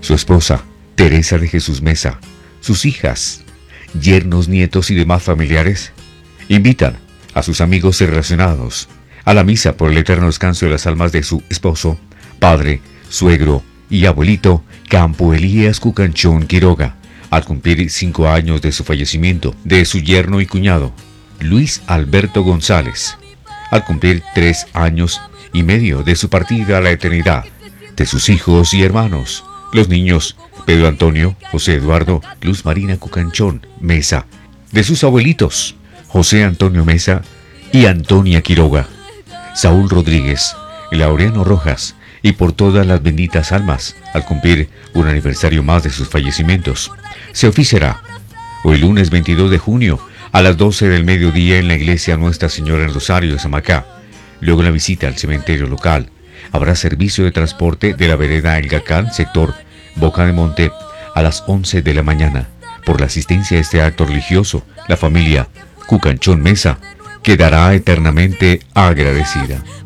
su esposa, Teresa de Jesús Mesa, sus hijas, yernos, nietos y demás familiares invitan a sus amigos y relacionados a la misa por el eterno descanso de las almas de su esposo, padre, suegro y abuelito Campo Elías Cucanchón Quiroga, al cumplir 5 años de su fallecimiento, de su yerno y cuñado, Luis Alberto González, al cumplir 3 años y medio de su partida a la eternidad, de sus hijos y hermanos, los niños Pedro Antonio, José Eduardo, Luz Marina Cucanchón Mesa, de sus abuelitos, José Antonio Mesa y Antonia Quiroga, Saúl Rodríguez, Laureano Rojas, y por todas las benditas almas, al cumplir un aniversario más de sus fallecimientos. Se oficiará hoy lunes 22 de junio a las 12 del mediodía en la iglesia Nuestra Señora del Rosario de Samacá. Luego la visita al cementerio local. Habrá servicio de transporte de la vereda El Gacán, sector Boca de Monte, a las 11 de la mañana. Por la asistencia a este acto religioso, la familia Cucanchón Mesa quedará eternamente agradecida.